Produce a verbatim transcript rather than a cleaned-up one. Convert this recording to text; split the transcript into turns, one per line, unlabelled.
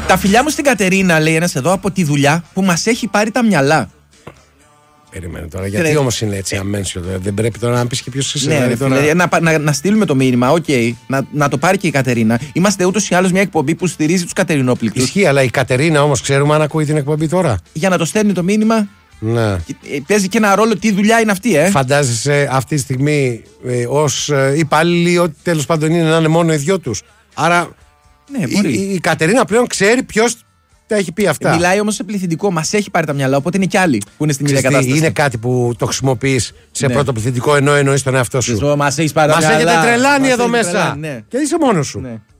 Τα φιλιά μου στην Κατερίνα, λέει ένας εδώ, από τη δουλειά που μας έχει πάρει τα μυαλά.
Περίμενε τώρα, γιατί όμως είναι έτσι αμέσιο, δεν πρέπει τώρα να πεις και ποιος είσαι.
Ναι,
δηλαδή, τώρα...
φίλε, να, να, να στείλουμε το μήνυμα, οκ, okay, να, να το πάρει και η Κατερίνα. Είμαστε ούτως ή άλλως μια εκπομπή που στηρίζει τους Κατερινόπληκτους.
Ισχύει, αλλά η Κατερίνα όμως ξέρουμε αν ακούει την εκπομπή τώρα.
Για να το στέλνει το μήνυμα.
Ναι.
Παίζει και ένα ρόλο τι δουλειά είναι αυτή, ε.
Φαντάζεσαι αυτή τη στιγμή ε, ως ε, υπάλληλοι ότι τέλος πάντων είναι να είναι μόνο οι δυο τους. Άρα
ναι, μπορεί.
η, η, η Κατερίνα πλέον ξέρει ποιος τα έχει πει αυτά.
Μιλάει όμως σε πληθυντικό, μας έχει πάρει τα μυαλά, οπότε είναι κι άλλοι που είναι στην ίδια κατάσταση.
Είναι κάτι που το χρησιμοποιείς σε
ναι.
πρώτο πληθυντικό ενώ εννοείς τον εαυτό σου.
Μας έχει πάρει τα μυαλά.
Μας έχετε τρελάνει
μας
εδώ μέσα.
τρελάνει, ναι.
Και είσαι μόνος σου.
Ναι.